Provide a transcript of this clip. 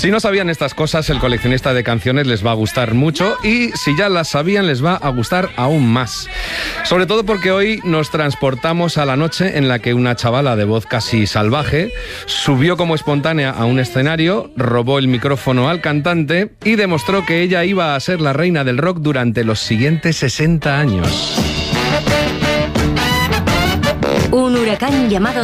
Si no sabían estas cosas, el coleccionista de canciones les va a gustar mucho y si ya las sabían, les va a gustar aún más. Sobre todo porque hoy nos transportamos a la noche en la que una chavala de voz casi salvaje subió como espontánea a un escenario, robó el micrófono al cantante y demostró que ella iba a ser la reina del rock durante los siguientes 60 años. Un huracán llamado